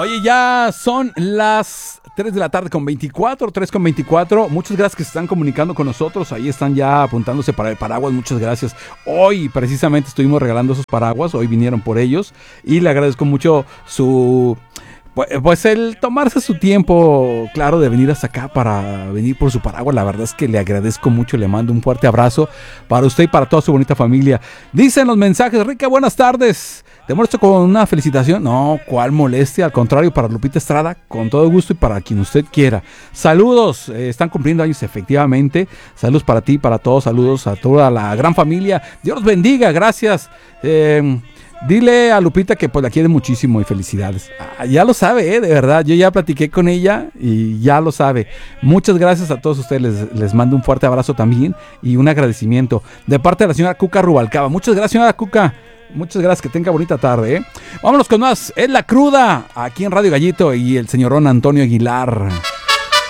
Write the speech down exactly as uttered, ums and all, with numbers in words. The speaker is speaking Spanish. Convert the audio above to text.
Oye, ya son las tres de la tarde con veinticuatro, tres con veinticuatro. Muchas gracias que se están comunicando con nosotros. Ahí están ya apuntándose para el paraguas. Muchas gracias. Hoy precisamente estuvimos regalando esos paraguas. Hoy vinieron por ellos. Y le agradezco mucho su... Pues el tomarse su tiempo, claro, de venir hasta acá para venir por su paraguas. La verdad es que le agradezco mucho. Le mando un fuerte abrazo para usted y para toda su bonita familia. Dicen los mensajes: Rica, buenas tardes. ¿Te molesto con una felicitación? No, ¿cuál molestia? Al contrario, para Lupita Estrada, con todo gusto y para quien usted quiera. Saludos, eh, están cumpliendo años efectivamente. Saludos para ti, para todos. Saludos a toda la gran familia. Dios los bendiga, gracias. Eh, dile a Lupita que pues la quiere muchísimo y felicidades. Ah, ya lo sabe, eh, de verdad. Yo ya platiqué con ella y ya lo sabe. Muchas gracias a todos ustedes. Les, les mando un fuerte abrazo también y un agradecimiento de parte de la señora Cuca Rubalcaba. Muchas gracias, señora Cuca. Muchas gracias, que tenga bonita tarde, ¿eh? Vámonos con más. Es La Cruda, aquí en Radio Gallito y el señorón Antonio Aguilar.